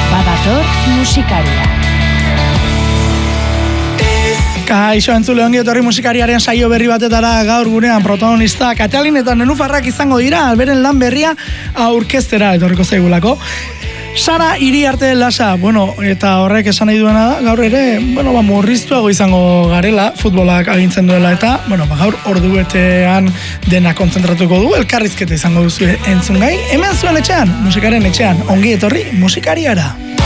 Badator musikaria. Kaixo entzule ongi etorri musikariaren saio berri batetara. Gaur gurean protagonista Katalin eta Nenufarrak izango dira, alberen lan berria aurkeztera etorriko zaigulako. Sara Iriarte Lasa, eta horrek esan nahi duena da, gaur ere, murriztuago izango garela, futbolak agintzen duela eta, gaur ordubetean dena kontzentratuko du, elkarrizketa izango duzu entzungai. Hemen zuen etxean, musikaren etxean, ongi etorri musikariara.